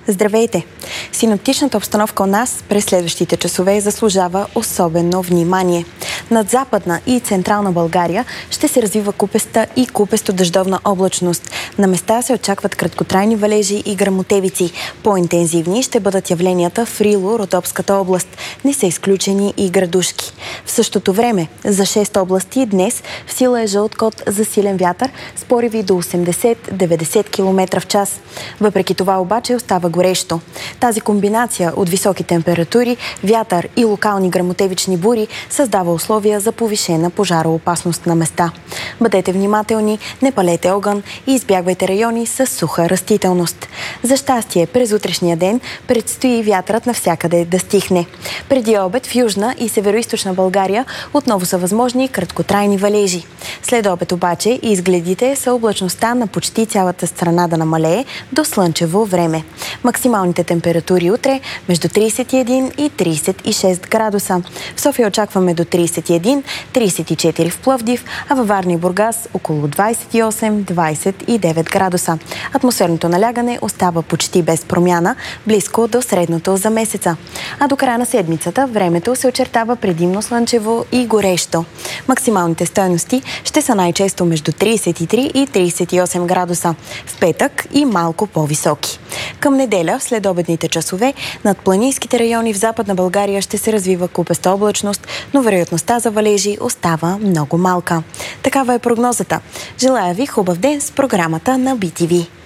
Здравейте! Синоптичната обстановка у нас през следващите часове заслужава особено внимание. Над Западна и Централна България ще се развива купеста и купесто-дъждовна облачност. На места се очакват краткотрайни валежи и гръмотевици. По-интензивни ще бъдат явленията в Рило-Родопската област. Не са изключени и градушки. В същото време, за 6 области днес в сила е жълт код за силен вятър с пориви до 80-90 км в час. Въпреки това обаче остава горещо. Тази комбинация от високи температури, вятър и локални гръмотевични бури създава условия за повишена пожароопасност на места. Бъдете внимателни, не палете огън и избягвайте райони с суха растителност. За щастие, през утрешния ден предстои вятърът навсякъде да стихне. Преди обед в Южна и Североизточна България отново са възможни краткотрайни валежи. След обед обаче изгледите са облачността на почти цялата страна да намалее до слънчево време. Максималните температури утре между 31 и 36 градуса. В София очакваме до 31-34 в Пловдив, а във Варна и Бургас около 28-29 градуса. Атмосферното налягане остава почти без промяна, близко до средното за месеца. А до края на седмицата времето се очертава предимно слънчево и горещо. Максималните стойности ще са най-често между 33 и 38 градуса. В петък и малко по-високи. Към неделя, в следобедните часове, над планинските райони в Западна България ще се развива купеста облачност, но вероятността за валежи остава много малка. Такава е прогнозата. Желая ви хубав ден с програмата на BTV.